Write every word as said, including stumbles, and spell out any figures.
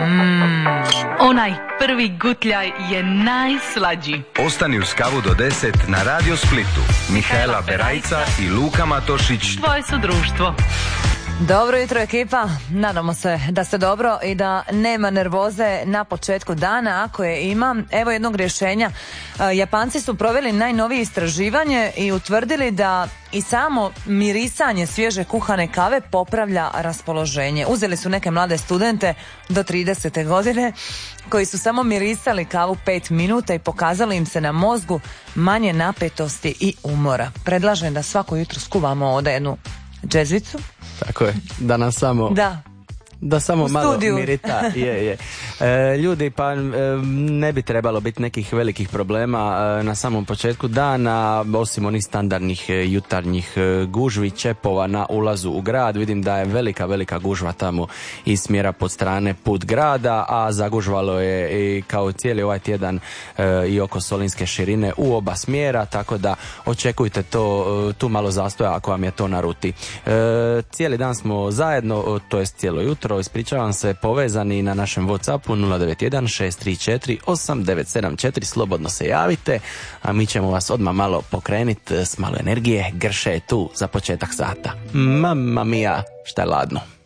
Mmm, onaj prvi gutljaj je najslađi. Ostani uz kavu do deset na Radio Splitu. Mihaela Berajca i Luka Matošić. Tvoje su društvo. Dobro jutro ekipa, nadamo se da ste dobro i da nema nervoze na početku dana, ako je ima. Evo jednog rješenja. Japanci su proveli najnovije istraživanje i utvrdili da i samo mirisanje svježe kuhane kave popravlja raspoloženje. Uzeli su neke mlade studente do tridesete godine koji su samo mirisali kavu pet minuta i pokazali im se na mozgu manje napetosti i umora. Predlažem da svako jutro skuvamo ovdje jednu džezvicu. Tako je, da nam samo... Da. Da samo U malo studiju. mirita, je, je. E, ljudi, pa e, ne bi trebalo biti nekih velikih problema e, na samom početku dana, osim onih standardnih e, jutarnjih e, gužvi, čepova na ulazu u grad. Vidim da je velika, velika gužva tamo iz smjera pod strane put grada, a zagužvalo je i kao cijeli ovaj tjedan e, i oko Solinske širine u oba smjera, tako da očekujte to, e, tu malo zastoja ako vam je to na ruti. E, cijeli dan smo zajedno, to jest cijelo jutro, ispričavam se, povezani na našem WhatsAppu nula devet jedan šest tri četiri osam devet sedam četiri, slobodno se javite, a mi ćemo vas odmah malo pokreniti s malo energije. Grše je tu za početak sata. Mamma mia, šta je ladno.